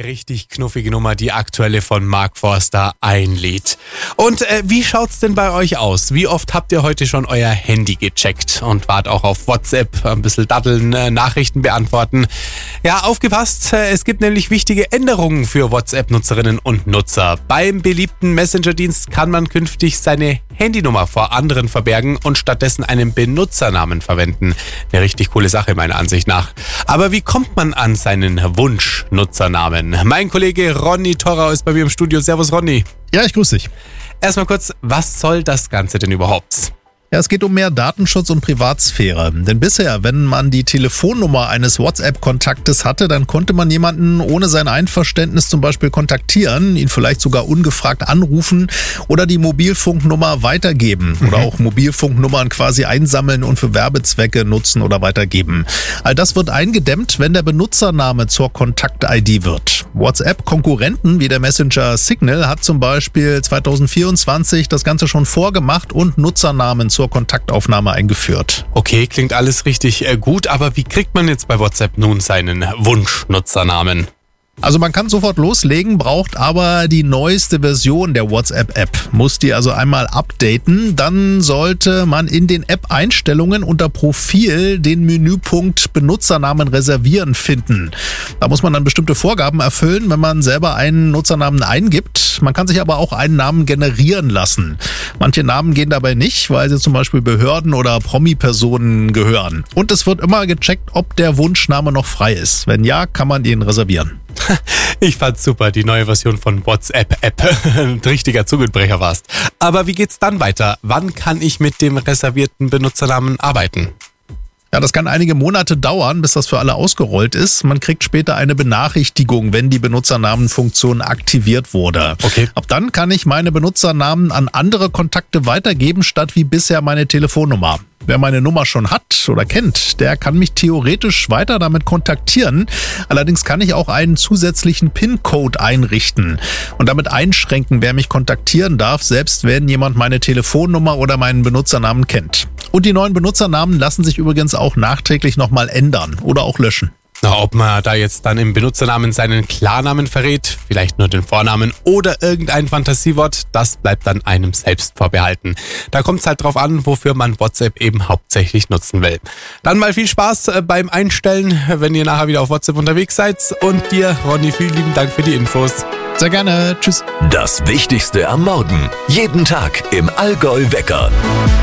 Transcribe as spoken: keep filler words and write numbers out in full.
richtig knuffige Nummer, die aktuelle von Mark Forster, ein Lied. Und äh, wie schaut's denn bei euch aus? Wie oft habt ihr heute schon euer Handy gecheckt und wart auch auf WhatsApp ein bisschen daddeln, äh, Nachrichten beantworten? Ja, aufgepasst, äh, es gibt nämlich wichtige Änderungen für WhatsApp-Nutzerinnen und Nutzer. Beim beliebten Messenger-Dienst kann man künftig seine Handynummer vor anderen verbergen und stattdessen einen Benutzernamen verwenden. Eine richtig coole Sache meiner Ansicht nach. Aber wie kommt man an seinen Wunsch-Nutzernamen? Mein Kollege Ronny Torrau ist bei mir im Studio. Servus Ronny. Ja, ich grüße dich. Erstmal kurz, was soll das Ganze denn überhaupt? Ja, es geht um mehr Datenschutz und Privatsphäre. Denn bisher, wenn man die Telefonnummer eines WhatsApp-Kontaktes hatte, dann konnte man jemanden ohne sein Einverständnis zum Beispiel kontaktieren, ihn vielleicht sogar ungefragt anrufen oder die Mobilfunknummer weitergeben oder auch Mobilfunknummern quasi einsammeln und für Werbezwecke nutzen oder weitergeben. All das wird eingedämmt, wenn der Benutzername zur Kontakt-I D wird. WhatsApp-Konkurrenten wie der Messenger Signal hat zum Beispiel zwanzig vierundzwanzig das Ganze schon vorgemacht und Nutzernamen zur Kontaktaufnahme eingeführt. Okay, klingt alles richtig äh, gut, aber wie kriegt man jetzt bei WhatsApp nun seinen Wunschnutzernamen? Also man kann sofort loslegen, braucht aber die neueste Version der WhatsApp-App. Muss die also einmal updaten, dann sollte man in den App-Einstellungen unter Profil den Menüpunkt Benutzernamen reservieren finden. Da muss man dann bestimmte Vorgaben erfüllen, wenn man selber einen Nutzernamen eingibt. Man kann sich aber auch einen Namen generieren lassen. Manche Namen gehen dabei nicht, weil sie zum Beispiel Behörden oder Promi-Personen gehören. Und es wird immer gecheckt, ob der Wunschname noch frei ist. Wenn ja, kann man ihn reservieren. Ich fand's super, die neue Version von WhatsApp-App. Ein richtiger Zungenbrecher warst. Aber wie geht's dann weiter? Wann kann ich mit dem reservierten Benutzernamen arbeiten? Ja, das kann einige Monate dauern, bis das für alle ausgerollt ist. Man kriegt später eine Benachrichtigung, wenn die Benutzernamenfunktion aktiviert wurde. Okay. Ab dann kann ich meine Benutzernamen an andere Kontakte weitergeben, statt wie bisher meine Telefonnummer. Wer meine Nummer schon hat oder kennt, der kann mich theoretisch weiter damit kontaktieren. Allerdings kann ich auch einen zusätzlichen PIN-Code einrichten und damit einschränken, wer mich kontaktieren darf, selbst wenn jemand meine Telefonnummer oder meinen Benutzernamen kennt. Und die neuen Benutzernamen lassen sich übrigens auch nachträglich nochmal ändern oder auch löschen. Na, ob man da jetzt dann im Benutzernamen seinen Klarnamen verrät, vielleicht nur den Vornamen oder irgendein Fantasiewort, das bleibt dann einem selbst vorbehalten. Da kommt es halt drauf an, wofür man WhatsApp eben hauptsächlich nutzen will. Dann mal viel Spaß beim Einstellen, wenn ihr nachher wieder auf WhatsApp unterwegs seid. Und dir, Ronny, vielen lieben Dank für die Infos. Sehr gerne. Tschüss. Das Wichtigste am Morgen. Jeden Tag im Allgäu Wecker.